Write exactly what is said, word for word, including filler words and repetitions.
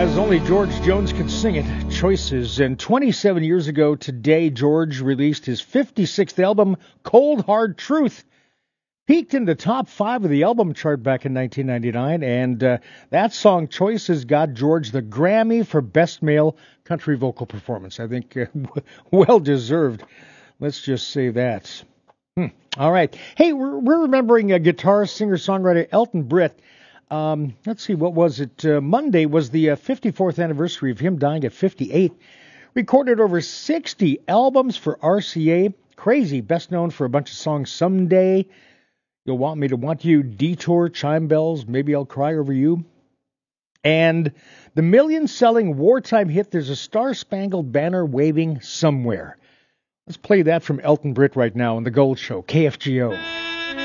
As only George Jones can sing it, Choices. And twenty-seven years ago today, George released his fifty-sixth album, Cold Hard Truth. Peaked in the top five of the album chart back in nineteen ninety-nine, and uh, that song, Choices, got George the Grammy for Best Male Country Vocal Performance. I think uh, well deserved. Let's just say that. Hmm. All right. Hey, we're, we're remembering a guitar singer-songwriter Elton Britt. Um, let's see, what was it? Uh, Monday was the uh, fifty-fourth anniversary of him dying at fifty-eight. Recorded over sixty albums for R C A. Crazy, best known for a bunch of songs, Someday, You'll Want Me to Want You, Detour, Chime Bells, Maybe I'll Cry Over You. And the million-selling wartime hit, There's a Star-Spangled Banner Waving Somewhere. Let's play that from Elton Britt right now on The Gold Show, K F G O.